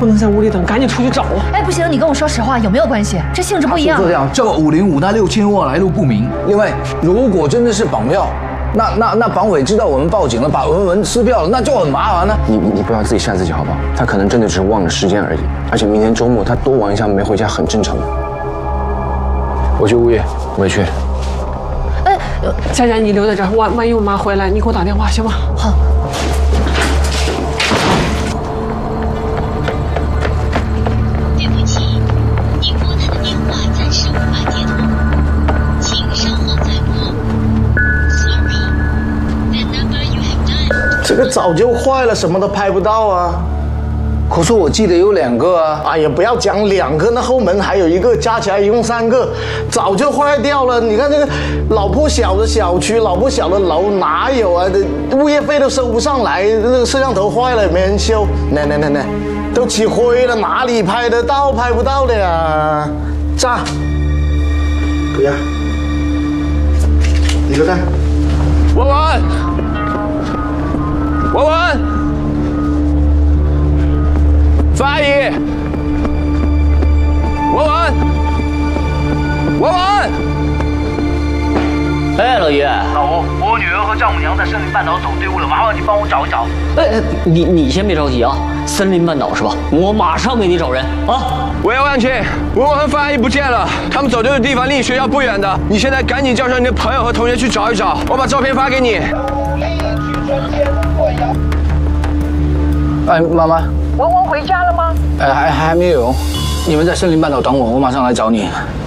不能在屋里等，赶紧出去找啊！ 哎，不行，你跟我说实话，有没有关系？这性质不一样。 这样，这个505那6000沃来路不明。另外，如果真的是绑票，那绑匪知道我们报警了，把文文撕票了，那就很麻烦了。 你不要自己吓自己好不好？他可能真的只是忘了时间而已，而且明天周末他多玩一下没回家很正常。我去物业，我也去。 哎， 佳佳，你留在这儿，万一我妈回来，你给我打电话行吗？ 好。 对不起，您拨打的电话暂时无法接通，请稍后再拨。Sorry, the number you have dialed. 这个早就坏了，什么都拍不到啊。 可是我记得有2个啊！ 哎呀，不要讲2个，那后门还有1个，加起来一共3个，早就坏掉了。你看那个老破小的小区，老破小的楼哪有啊？这物业费都收不上来，那个摄像头坏了也没人修，那，都起灰了，哪里拍得到？拍不到的呀！炸！不要，你留在。 文文，文文。范阿姨，文文，文文。 哎，老爷， 老吴，我女儿和丈母娘在森林半岛走丢了，麻烦你帮我找一找。 你先别着急啊，森林半岛是吧？我马上给你找人啊。 喂，万庆，文文和范阿姨不见了，他们走丢的地方离学校不远的，你现在赶紧叫上你的朋友和同学去找一找，我把照片发给你。 哎，妈妈。 文文回家了吗？ 还没有，你们在森林半岛等我，我马上来找你。